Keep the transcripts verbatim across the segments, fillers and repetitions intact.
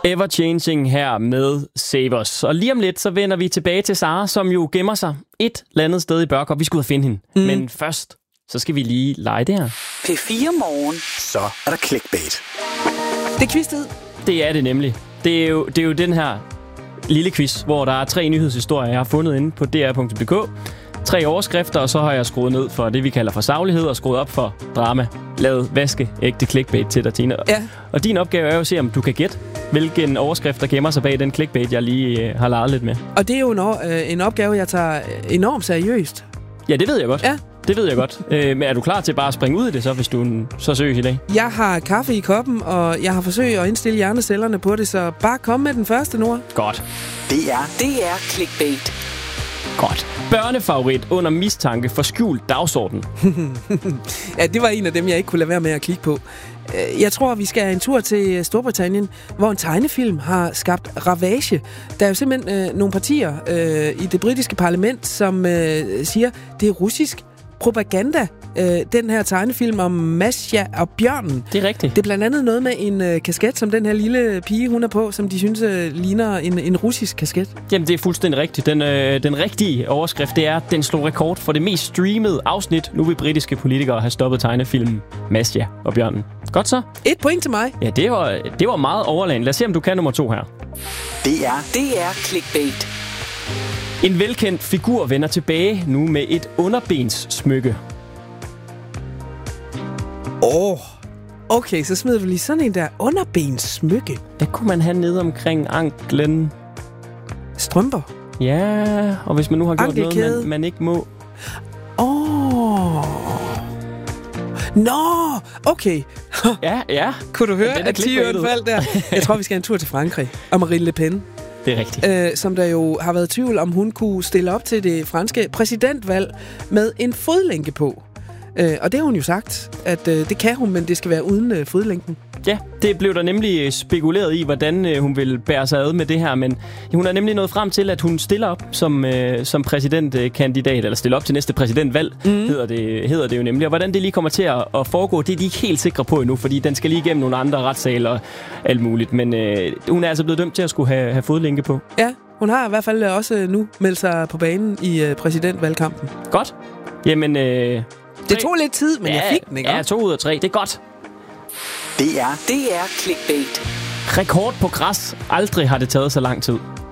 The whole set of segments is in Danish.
Ever Changing her med Save Us. Og lige om lidt, så vender vi tilbage til Sara, som jo gemmer sig et eller andet sted i Børkop. Vi skal ud og finde hende. Mm. Men først, så skal vi lige lege det her. P fire Morgen. Så er der clickbait. Det er quiz-tid. Det er det nemlig. Det er jo, det er jo den her lille quiz, hvor der er tre nyhedshistorier, jeg har fundet inde på d r punktum d k. Tre overskrifter, og så har jeg skruet ned for det, vi kalder for saglighed, og skruet op for drama. Lavet vaske ægte clickbait til dig, Tina. Ja. Og din opgave er jo at se, om du kan gætte, hvilken overskrift, der gemmer sig bag den clickbait, jeg lige øh, har leget lidt med. Og det er jo en, øh, en opgave, jeg tager enormt seriøst. Ja, det ved jeg godt. Ja. Det ved jeg godt. Øh, men er du klar til bare at springe ud i det, så, hvis du er så seriøs i dag? Jeg har kaffe i koppen, og jeg har forsøgt at indstille hjernecellerne på det, så bare kom med den første, Nora. Godt. Det er Det er clickbait. Godt. Børnefavorit under mistanke for skjult dagsorden. Ja, det var en af dem, jeg ikke kunne lade være med at kigge på. Jeg tror, vi skal en tur til Storbritannien, hvor en tegnefilm har skabt ravage. Der er jo simpelthen øh, nogle partier øh, i det britiske parlament, som øh, siger, det er russisk propaganda, øh, den her tegnefilm om Masha og bjørnen. Det er rigtigt. Det er blandt andet noget med en øh, kasket, som den her lille pige, hun er på, som de synes øh, ligner en, en russisk kasket. Jamen, det er fuldstændig rigtigt. Den, øh, den rigtige overskrift, det er, at den slog rekord for det mest streamede afsnit. Nu vil britiske politikere have stoppet tegnefilmen Masha og bjørnen. Godt så. Et point til mig. Ja, det var, det var meget overlegen. Lad os se, om du kan nummer to her. Det er Det er clickbait. En velkendt figur vender tilbage nu med et underbenssmykke. Åh, oh. Okay, så smider vi lige sådan en der underbenssmykke. Hvad kunne man have nede omkring anklen? Strømper. Ja, og hvis man nu har gjort Ankelkæde. noget, man, man ikke må. Åh. Oh. Nå, okay. Ja, ja. Kunne du høre, Ja, den er at tiøren clickbaitet. faldt der? Jeg tror, vi skal en tur til Frankrig. Og Marine Le Pen, Det er rigtigt. øh, som der jo har været tvivl om, hun kunne stille op til det franske præsidentvalg med en fodlænke på. Øh, og det har hun jo sagt, at øh, det kan hun, men det skal være uden øh, fodlænken. Ja, det blev der nemlig spekuleret i, hvordan øh, hun vil bære sig ad med det her, men hun er nemlig nået frem til, at hun stiller op som, øh, som præsidentkandidat, eller stiller op til næste præsidentvalg, mm. hedder, det, hedder det jo nemlig. Og hvordan det lige kommer til at, at foregå, det er de ikke helt sikre på endnu, fordi den skal lige igennem nogle andre retssaler og alt muligt. Men øh, hun er altså blevet dømt til at skulle have, have fodlænke på. Ja, hun har i hvert fald også nu meldt sig på banen i øh, præsidentvalgkampen. Godt. Jamen... Øh, Det tog lidt tid, men ja, jeg fik den, ikke? Ja, to ud af tre. Det er godt. Det er Det er clickbait. Rekord på græs. Aldrig har det taget så lang tid.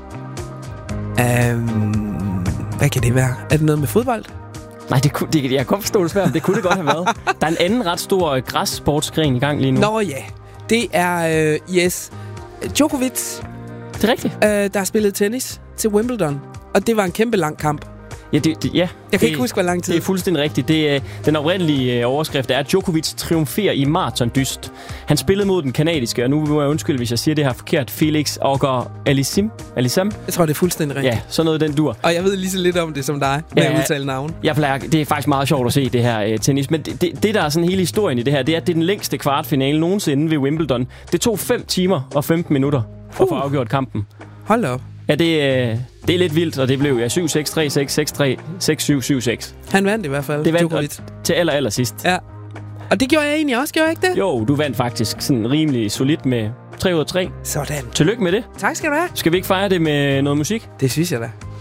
Um, hvad kan det være? Er det noget med fodbold? Nej, det kunne, det, jeg kan godt forstå det svært, men det kunne det godt have været. Der er en anden ret stor græssportsgren i gang lige nu. Nå ja, det er, øh, yes, Djokovic, Det er rigtigt. øh, der har spillet tennis til Wimbledon. Og det var en kæmpe lang kamp. Ja, det, det, ja. Jeg kan det, ikke huske, hvor lang tid. Det er fuldstændig rigtigt. Det er, den oprindelige øh, overskrift er, at Djokovic triumferer i maratondyst. Han spillede mod den kanadiske, og nu må jeg undskylde, hvis jeg siger det her forkert, Felix Auger-Aliassime. Alisam? Jeg tror, det er fuldstændig rigtigt. Ja, sådan noget den dur. Og jeg ved lige så lidt om det som dig, med Ja, at udtale navn. Jeg plejer, det er faktisk meget sjovt at se det her øh, tennis, men det, det, det, der er sådan hele historien i det her, det er, at det er den længste kvartfinale nogensinde ved Wimbledon. Det tog fem timer og femten minutter at få Uh. afgjort kampen. Hold op. Ja, det, øh, det er lidt vildt, og det blev ja, syv seks, tre seks, seks tre, seks syv, syv seks. Han vandt i hvert fald, Det vandt Djokovic. og, til aller, aller sidst. Ja. Og det gjorde jeg egentlig også, gjorde jeg ikke det? Jo, du vandt faktisk sådan rimelig solidt med tre ud af tre. Sådan. Tillykke med det. Tak skal du have. Skal vi ikke fejre det med noget musik? Det synes jeg da.